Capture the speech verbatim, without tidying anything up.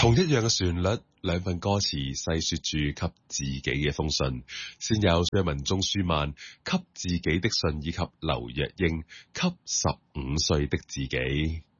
同一樣嘅旋律，兩份歌詞細說住給自己嘅封信，先有張文中舒曼給自己的信，以及劉若英給十五歲的自己。